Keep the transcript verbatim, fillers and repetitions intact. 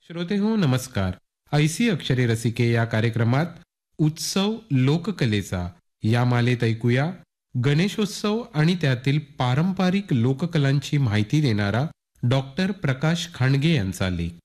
श्रोते हो नमस्कार. ऐसी अक्षरे रसिके या कार्यक्रमात उत्सव लोककलेचा या मालेत ऐकूया गणेशोत्सव आणि त्यातील पारंपरिक लोककलांची माहिती देणारा डॉक्टर प्रकाश खांडगे यांचा लेख.